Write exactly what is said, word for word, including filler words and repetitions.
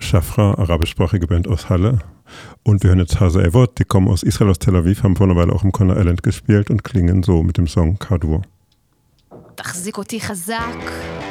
Shafra, arabischsprachige Band aus Halle. Und wir hören jetzt Haza Evot, die kommen aus Israel, aus Tel Aviv, haben vor einer Weile auch im Conner Island gespielt und klingen so mit dem Song Kadur. תחזיק אותי חזק